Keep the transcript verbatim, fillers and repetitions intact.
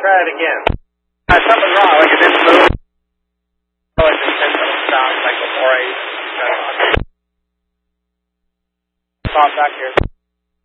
try it again. Uh, something's wrong, like it didn't move. Oh, it just said something sounds like a four eight. Stop back here.